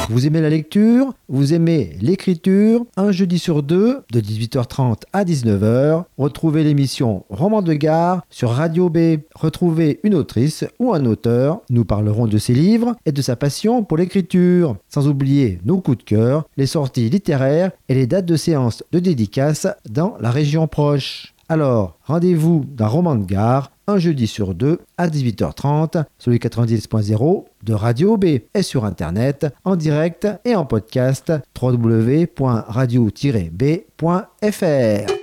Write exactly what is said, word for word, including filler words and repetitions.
Vous aimez la lecture? Vous aimez l'écriture? Un jeudi sur deux, de dix-huit heures trente à dix-neuf heures, retrouvez l'émission Roman de gare sur Radio B. Retrouvez une autrice ou un auteur. Nous parlerons de ses livres et de sa passion pour l'écriture. Sans oublier nos coups de cœur, les sorties littéraires et les dates de séances de dédicaces dans la région proche. Alors, rendez-vous dans Roman de gare, un jeudi sur deux à dix-huit heures trente sur les quatre-vingt-dix point zéro de Radio B et sur Internet, en direct et en podcast w w w point radio tiret b point f r.